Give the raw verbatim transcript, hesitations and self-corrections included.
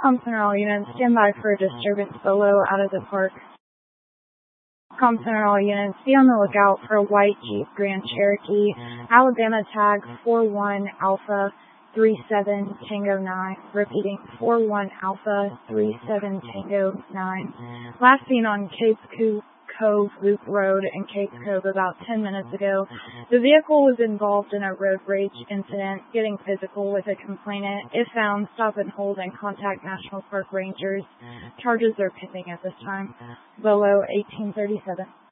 Com Center all units, stand by for a disturbance below out of the park. Com Center all units, be on the lookout for a white Jeep Grand Cherokee, Alabama tag four one Alpha three seven Tango nine, repeating four one Alpha three seven Tango nine. Last seen on Cape Cove. Cove Loop Road in Cape Cove about ten minutes ago. The vehicle was involved in a road rage incident, getting physical with a complainant. If found, stop and hold and contact National Park Rangers. Charges are pending at this time. Below eighteen thirty-seven.